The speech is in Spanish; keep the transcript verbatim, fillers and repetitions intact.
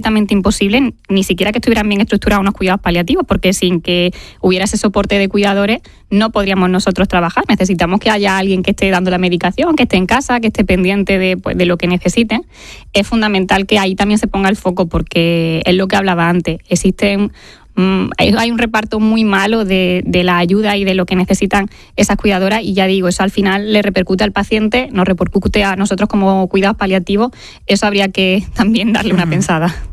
completamente imposible ni siquiera que estuvieran bien estructurados unos cuidados paliativos, porque sin que hubiera ese soporte de cuidadores no podríamos nosotros trabajar. Necesitamos que haya alguien que esté dando la medicación, que esté en casa, que esté pendiente de, pues, de lo que necesiten. Es fundamental que ahí también se ponga el foco, porque es lo que hablaba antes. Existen hay un reparto muy malo de, de la ayuda y de lo que necesitan esas cuidadoras, y ya digo, eso al final le repercute al paciente, nos repercute a nosotros como cuidados paliativos. Eso habría que también darle una pensada.